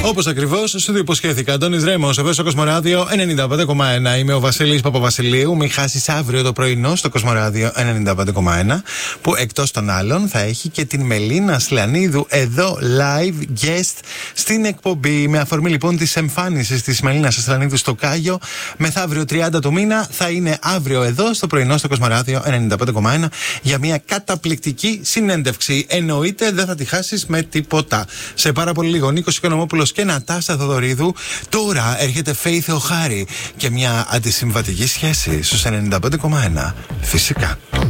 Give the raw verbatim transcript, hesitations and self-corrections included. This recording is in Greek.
Όπως ακριβώς σου το υποσχέθηκα. Αντώνης Ρέμος, εδώ στο Κοσμοράδιο ενενήντα πέντε κόμμα ένα. Είμαι ο Βασίλης Παπαβασιλείου. Μην χάσεις αύριο το πρωινό στο Κοσμοράδιο ενενήντα πέντε κόμμα ένα. Που εκτός των άλλων θα έχει και την Μελίνα Σλανίδου εδώ live guest στην εκπομπή. Με αφορμή λοιπόν της εμφάνισης της Μελίνας Σλανίδου στο Κάγιο, μεθαύριο τριάντα του μήνα, θα είναι αύριο εδώ στο πρωινό στο Κοσμοράδιο ενενήντα πέντε κόμμα ένα για μια καταπληκτική συνέντευξη. Εννοείται δεν θα τη χάσεις με τίποτα. Σε πάρα πολύ λίγο Νίκος Οικονομόπουλος και Νατάσα Θοδωρίδου. Τώρα έρχεται Faith Θεοχάρη και μια αντισυμβατική σχέση στους ενενήντα πέντε κόμμα ένα. Φυσικά.